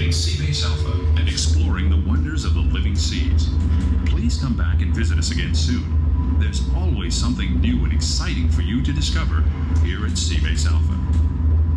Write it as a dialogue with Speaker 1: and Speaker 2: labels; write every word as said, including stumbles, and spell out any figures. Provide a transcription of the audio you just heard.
Speaker 1: Cultivating Seabase Alpha
Speaker 2: and exploring the wonders of the living seas. Please come back and visit us again soon. There's always something new and exciting for you to discover here at Seabase Alpha.